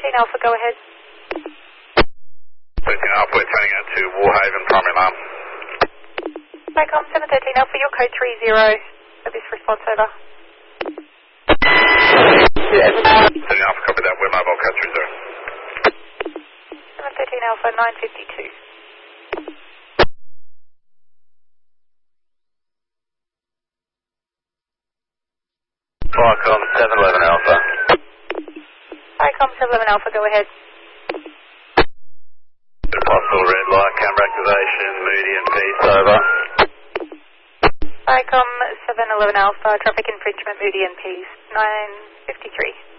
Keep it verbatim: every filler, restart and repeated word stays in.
thirteen Alpha, go ahead. thirteen Alpha, we're turning out to Warhaven, primary alarm. Cycom seven thirteen Alpha, your code three zero. Service response over. thirteen Alpha, copy that, we're mobile, code three zero. seven thirteen Alpha, nine fifty-two. Cycom seven eleven Alpha. Cycom seven eleven Alpha, go ahead. Possible red light, camera activation, Moody and Peace, over. Cycom seven eleven Alpha, traffic infringement, Moody and Peace, nine fifty-three.